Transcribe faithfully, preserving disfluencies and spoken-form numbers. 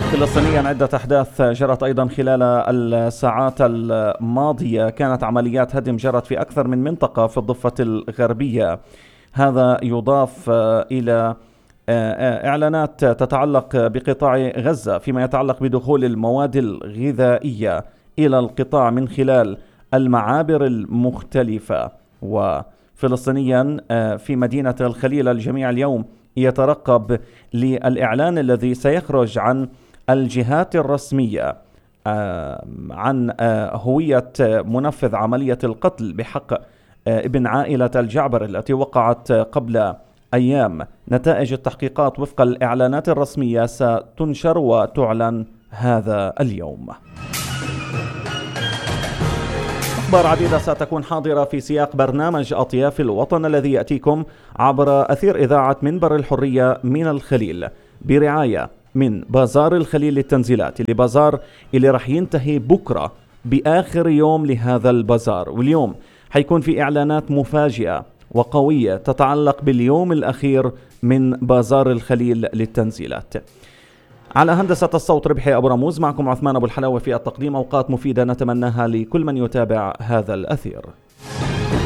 فلسطينيا عدة أحداث جرت أيضا خلال الساعات الماضية. كانت عمليات هدم جرت في أكثر من منطقة في الضفة الغربية. هذا يضاف إلى إعلانات تتعلق بقطاع غزة فيما يتعلق بدخول المواد الغذائية إلى القطاع من خلال المعابر المختلفة. وفلسطينيا في مدينة الخليل الجميع اليوم يترقب للإعلان الذي سيخرج عن الجهات الرسمية عن هوية منفذ عملية القتل بحق ابن عائلة الجعبر التي وقعت قبل أيام. نتائج التحقيقات وفق الإعلانات الرسمية ستنشر وتعلن هذا اليوم. أخبار عديدة ستكون حاضرة في سياق برنامج أطياف الوطن الذي يأتيكم عبر أثير إذاعة منبر الحرية من الخليل برعاية من بازار الخليل للتنزيلات، اللي بازار اللي رح ينتهي بكرة بآخر يوم لهذا البازار. واليوم حيكون في إعلانات مفاجئة وقوية تتعلق باليوم الأخير من بازار الخليل للتنزيلات. على هندسة الصوت ربحي أبو رموز، معكم عثمان أبو الحلاوة في التقديم. أوقات مفيدة نتمناها لكل من يتابع هذا الأثير.